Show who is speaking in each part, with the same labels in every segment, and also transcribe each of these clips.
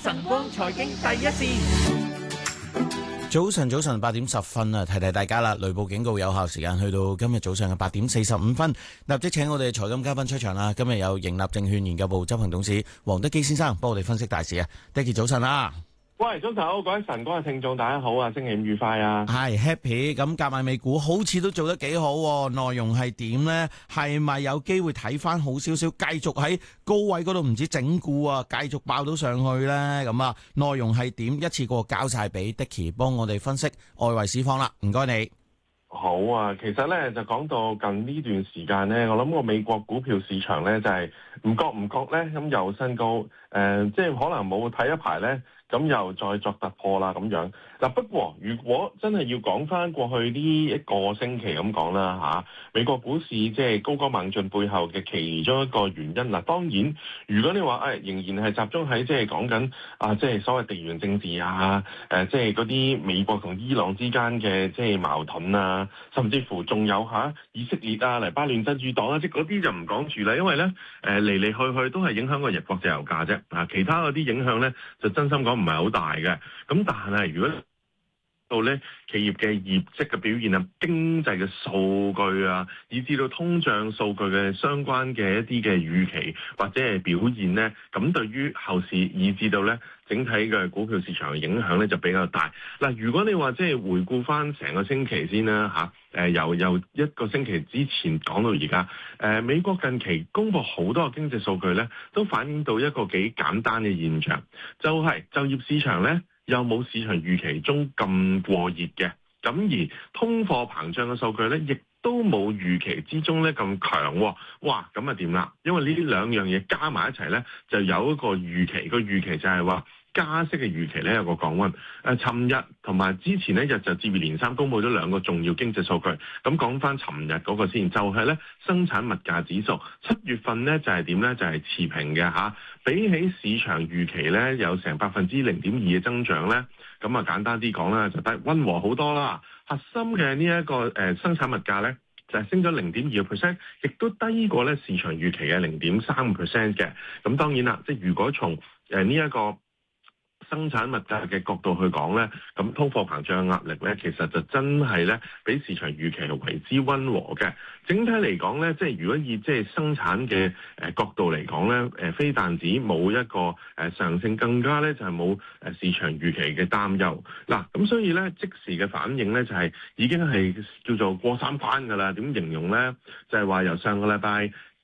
Speaker 1: 晨光財經第一線。
Speaker 2: 早晨8:10啊，提大家啦，雷暴警告有效時間去到今日早上嘅8:45，立即請我哋財金嘉賓出場啦。今日有盈立證券研究部執行董事黃德基先生幫我哋分析大市啊。Dicky 早晨啊。
Speaker 3: 喂，早晨好，各位晨光嘅聽眾大家好啊，星期五愉快啊。
Speaker 2: 係 Happy， 咁夾埋美股好似都做得幾好喎，內容係點呢？係咪有機會睇翻好少少，繼續喺高位嗰度唔止整固啊，繼續爆到上去呢？咁啊，內容係點？一次過交晒俾 Dicky 幫我哋分析外圍市況啦，唔該你。
Speaker 3: 好啊，其實咧就講到近呢段時間咧，我諗個美國股票市場咧就係唔覺咧咁又新高，即係可能冇睇一排咧。咁又再作突破啦咁樣。嗱，不過如果真係要講翻過去呢一個星期咁講啦嚇，美國股市即係高歌猛進背後嘅其中一個原因。嗱，當然如果你話仍然係集中喺即係講緊即係所謂地緣政治啊，即係嗰啲美國同伊朗之間嘅即係矛盾啊，甚至乎仲有以色列啊、黎巴嫩真主黨啊，即係嗰啲就唔講住啦，因為咧嚟嚟去去都係影響個日國石油價啫。其他嗰啲影響咧就真心講唔係好大嘅。咁但係如果到咧企業嘅業績嘅表現啊、經濟嘅數據啊，以至到通脹數據嘅相關嘅一啲嘅預期或者係表現咧，咁對於後市以至到咧整體嘅股票市場嘅影響咧就比較大。嗱，如果你話即係回顧翻成個星期先啦由一個星期之前講到而家，美國近期公布好多嘅經濟數據咧，都反映到一個幾簡單嘅現象，就係就業市場咧又冇市場預期中咁過熱嘅，咁而通貨膨脹嘅數據咧，亦都冇預期之中咧咁強喎。哇，咁啊掂啦，因為呢兩樣嘢加埋一齊咧，就有一個預期，個預期就係話加息嘅預期咧有個降溫。尋日同埋之前呢日就接二連三公布咗兩個重要經濟數據。咁講翻尋日嗰個先，就係咧生產物價指數7月份咧就係點咧？就係持平嘅嚇。比起市場預期咧有成0.2%嘅增長咧，咁啊簡單啲講啦，就溫和好多啦。核心嘅呢一個生產物價咧就係升咗0.2%，亦都低過咧市場預期嘅0.3% 嘅。咁當然啦，即係如果從呢一個生產物價嘅角度去講咧，咁通貨膨脹嘅壓力咧，其實就真係咧比市場預期係為之溫和嘅。整體嚟講咧，即係如果以即係生產嘅角度嚟講咧，非但止冇一個上升，更加咧就係冇市場預期嘅擔憂。嗱，咁所以咧即時嘅反應咧就係已經係叫做過三關㗎啦。點形容咧？就係話由上個禮拜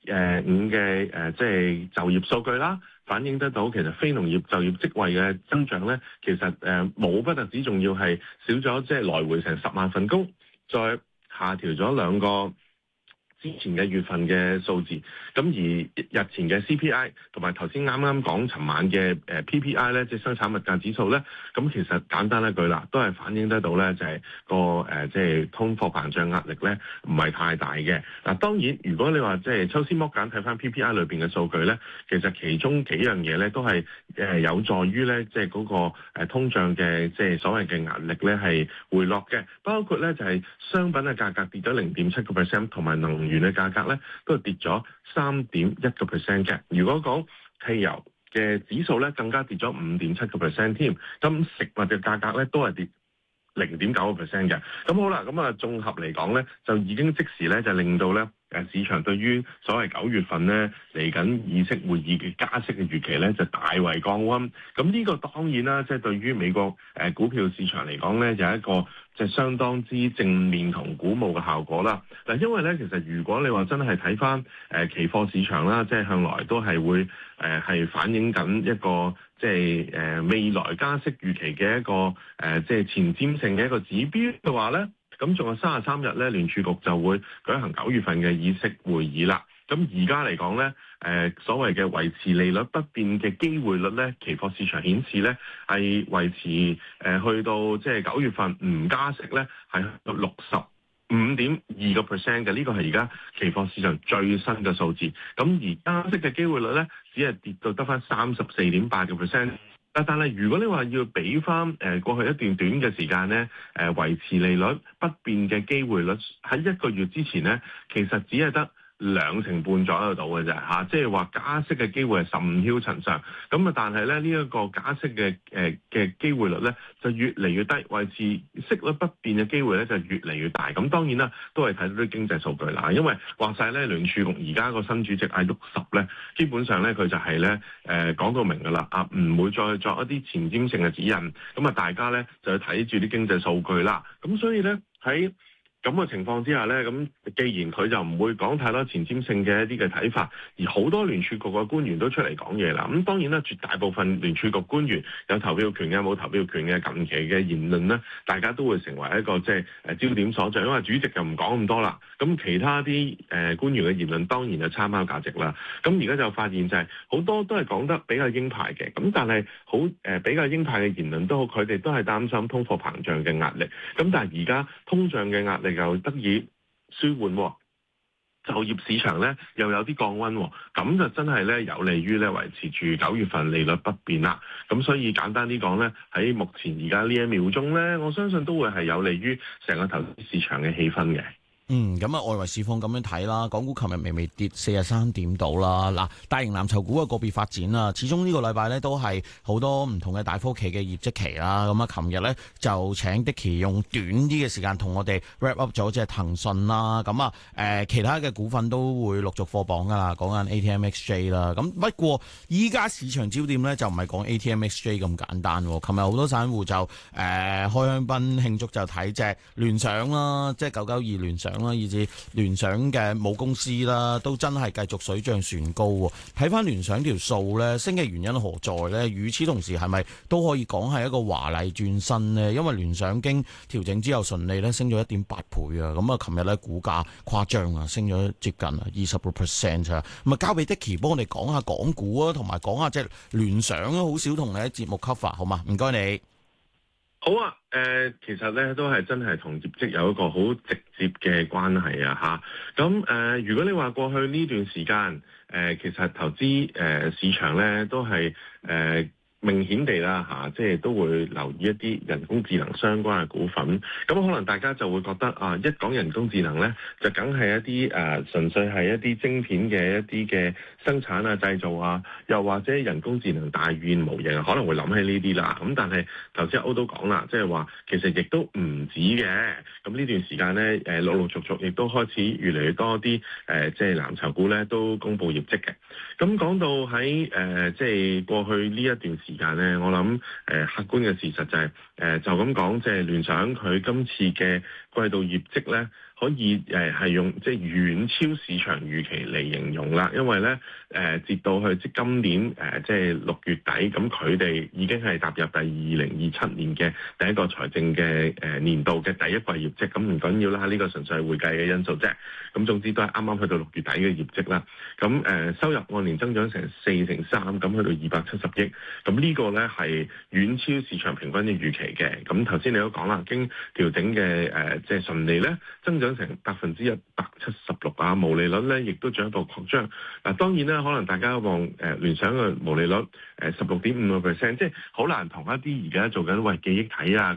Speaker 3: 5嘅即係就業數據啦，反映得到其實非農業就業職位嘅增長咧，其實冇不特止，仲要係少咗，即係來回成10萬份工，再下調咗兩個之前嘅月份嘅數字。咁而日前嘅 CPI 同埋頭先啱啱講尋晚嘅PPI 咧，即係生產物價指數咧，咁其實簡單一句啦，都係反映得到咧，就係個即係通貨膨脹壓力咧唔係太大嘅。嗱，當然如果你話即係抽絲剝繭睇翻 PPI 裏邊嘅數據咧，其實其中幾樣嘢咧都係有助於咧即係嗰個通脹嘅即係所謂嘅壓力咧係回落嘅，包括咧就係商品嘅價格跌咗0.7%，同埋能源嘅價格咧都係跌咗3.1% 嘅。如果講汽油嘅指數咧，更加跌咗5.7% 添。咁食物嘅價格咧都係跌0.9% 嘅。咁好啦，咁啊綜合嚟講咧，就已經即時咧就令到咧市場對於所謂9月份咧嚟緊議息會議嘅加息嘅預期咧就大為降溫。咁呢個當然啦，即係對於美國股票市場嚟講咧，有一個即係相當之正面同鼓舞嘅效果啦。嗱，因為咧其實如果你話真係睇翻期貨市場啦，即係向來都係會係反映緊一個即係未來加息預期嘅一個即係前瞻性嘅一個指標嘅話咧，咁仲有33日咧，聯儲局就會舉行9月份嘅議息會議啦。咁而家嚟講咧，所謂嘅維持利率不變嘅機會率咧，期貨市場顯示咧係維持去到即係9月份唔加息咧，係到65.2% 嘅。呢個係而家期貨市場最新嘅數字。咁而加息嘅機會率咧，只係跌到得翻34.8%。但係如果你話要俾翻過去一段短嘅時間咧，維持利率不變嘅機會率喺1個月之前咧，其實只係得 2.5%左右到嘅啫嚇，即係話加息嘅機會係甚囂塵上。咁啊，但係咧呢一個加息嘅機會率咧就越嚟越低，維持息率不變嘅機會咧就越嚟越大。咁當然啦，都係睇到啲經濟數據啦。因為話晒咧，聯儲局而家個新主席阿沃什咧，基本上咧佢就係咧講到明㗎啦，唔會再作一啲前瞻性嘅指引。咁啊，大家咧就要睇住啲經濟數據啦。咁所以咧喺咁嘅情況之下咧，咁既然佢就唔會講太多前瞻性嘅一啲嘅睇法，而好多聯儲局嘅官員都出嚟講嘢啦。咁當然啦，絕大部分聯儲局官員有投票權嘅，冇投票權嘅，近期嘅言論咧，大家都會成為一個即係焦點所在。因為主席就唔講咁多啦，咁其他啲官員嘅言論當然有參考價值啦。咁而家就發現就係好多都係講得比較鷹派嘅，咁但係比較鷹派嘅言論都好，佢哋都係擔心通貨膨脹嘅壓力。咁但係而家通脹嘅壓力又得以舒緩，就業市場咧又有啲降溫，咁就真係咧有利於咧維持住9月份利率不變啦。咁所以簡單啲講咧，喺目前而家呢一秒鐘咧，我相信都會係有利於成個投資市場嘅氣氛嘅。
Speaker 2: 咁啊，外圍市況咁樣睇啦，港股琴日微跌43點到啦。嗱，大型藍籌股嘅個別發展啊，始終呢個禮拜咧都係好多唔同嘅大科企嘅業績期啦。咁啊，琴日咧就請 Dicky 用短啲嘅時間同我哋 wrap up 咗隻騰訊啦。咁啊，其他嘅股份都會陸續放榜噶啦，講緊 ATMXJ 啦。咁不過依家市場焦點咧就唔係講 ATMXJ 咁簡單。琴日好多散戶就開香檳慶祝，就睇隻聯想啦，即係992聯想啦，以至聯想嘅母公司啦，都真係繼續水漲船高。睇翻聯想條數咧，升嘅原因何在咧？與此同時，係咪都可以講係一個華麗轉身呢？因為聯想經調整之後順利咧升咗1.8倍啊！咁啊，琴日咧股價誇張啊，升咗接近20%啊！咁啊，交俾 Dicky 幫我哋講下港股啊，同埋講下隻聯想啊，好少同你喺節目 cover 好嘛？唔該你。
Speaker 3: 好啊，其實咧都係真係同業績有一個好直接嘅關係啊，咁如果你話過去呢段時間，其實投資市場咧都係明顯地啦即係都會留意一啲人工智能相關嘅股份。咁可能大家就會覺得一講人工智能咧，就梗係一啲純粹係一啲晶片嘅一啲嘅生產啊、製造啊，又或者人工智能大語言模型可能會諗起呢啲啦。咁但係頭先歐都講啦，即係話其實亦都唔止嘅。咁呢段時間咧，陸陸續續亦都開始越嚟越多啲即係藍籌股咧都公布業績嘅。咁講到喺即係過去呢一段時間咧，我諗客觀嘅事實就係就咁講，即係聯想佢今次嘅季度業績咧，可以係用即係遠超市場預期嚟形容啦。因為咧截到去即今年即係6月底，咁佢哋已經係踏入第2027年嘅第一個財政嘅年度嘅第一季業績。咁唔緊要啦，呢個純粹係會計嘅因素啫。咁總之都係啱啱去到6月底嘅業績啦。咁收入按年增長成4.3%，咁去到270億。咁呢個咧係遠超市場平均嘅預期嘅。咁頭先你都講啦，經調整嘅即係順利咧增長成176%啊，毛利率咧亦都進一步擴張。嗱，當然啦，可能大家望聯想嘅毛利率16.5%，即係好難同一啲而家做緊記憶體啊